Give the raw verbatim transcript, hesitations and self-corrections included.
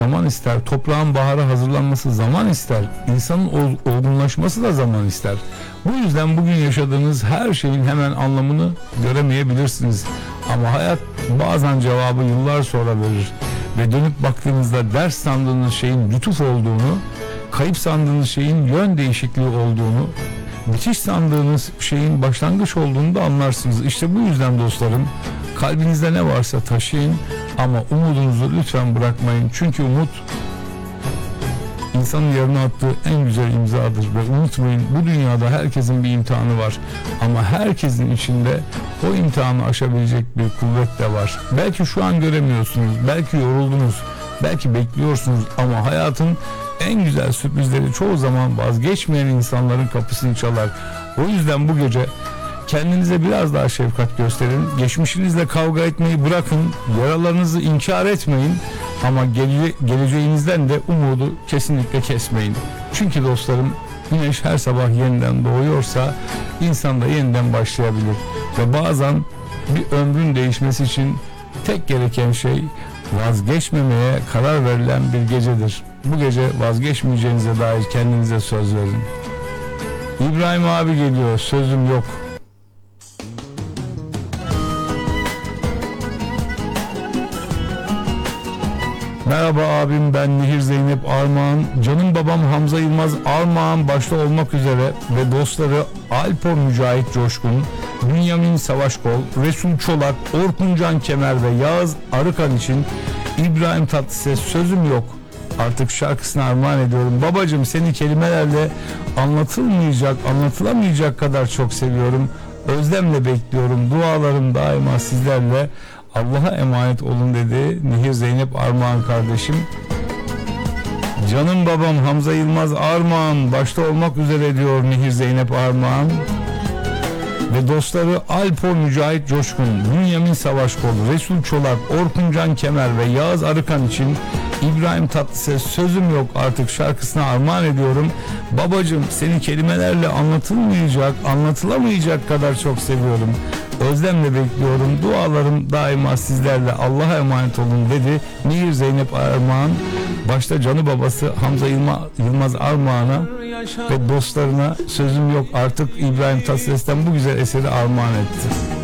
zaman ister. Toprağın bahara hazırlanması zaman ister. İnsanın olgunlaşması da zaman ister. Bu yüzden bugün yaşadığınız her şeyin hemen anlamını göremeyebilirsiniz. Ama hayat bazen cevabı yıllar sonra verir. Ve dönüp baktığınızda ders sandığınız şeyin lütuf olduğunu, kayıp sandığınız şeyin yön değişikliği olduğunu, bitiş sandığınız şeyin başlangıç olduğunu da anlarsınız. İşte bu yüzden dostlarım, kalbinizde ne varsa taşıyın ama umudunuzu lütfen bırakmayın. Çünkü umut insanın yerine attığı en güzel imzadır. Ve unutmayın, bu dünyada herkesin bir imtihanı var. Ama herkesin içinde o imtihanı aşabilecek bir kuvvet de var. Belki şu an göremiyorsunuz, belki yoruldunuz, belki bekliyorsunuz ama hayatın en güzel sürprizleri çoğu zaman vazgeçmeyen insanların kapısını çalar. O yüzden bu gece kendinize biraz daha şefkat gösterin. Geçmişinizle kavga etmeyi bırakın. Yaralarınızı inkar etmeyin. Ama gele, geleceğinizden de umudu kesinlikle kesmeyin. Çünkü dostlarım, güneş her sabah yeniden doğuyorsa insan da yeniden başlayabilir. Ve bazen bir ömrün değişmesi için tek gereken şey vazgeçmemeye karar verilen bir gecedir. Bu gece vazgeçmeyeceğinize dair kendinize söz verin. İbrahim abi geliyor, sözüm yok. Merhaba abim, ben Nehir Zeynep Armağan. Canım babam Hamza Yılmaz Armağan başta olmak üzere ve dostları Alpo Mücahit Coşkun, Bünyamin Savaşkol, Resul Çolak, Orkun Can Kemer ve Yağız Arıkan için İbrahim Tatlıses sözüm yok artık şarkısını armağan ediyorum. Babacığım, seni kelimelerle anlatılmayacak, anlatılamayacak kadar çok seviyorum. Özlemle bekliyorum. Dualarım daima sizlerle. Allah'a emanet olun dedi Nehir Zeynep Armağan kardeşim. Canım babam Hamza Yılmaz Armağan başta olmak üzere diyor Nehir Zeynep Armağan. Ve dostları Alpo Mücahit Coşkun, Bünyamin Savaşkol, Resul Çolak, Orkun Can Kemer ve Yağız Arıkan için İbrahim Tatlıses sözüm yok artık şarkısına armağan ediyorum. Babacığım, seni kelimelerle anlatılmayacak, anlatılamayacak kadar çok seviyorum. Özlemle bekliyorum. Dualarım daima sizlerle. Allah'a emanet olun dedi Nehir Zeynep Armağan. Başta canı babası Hamza Yılmaz Armağan'a ve dostlarına sözüm yok artık İbrahim Tatlıses'ten bu güzel eseri armağan etti.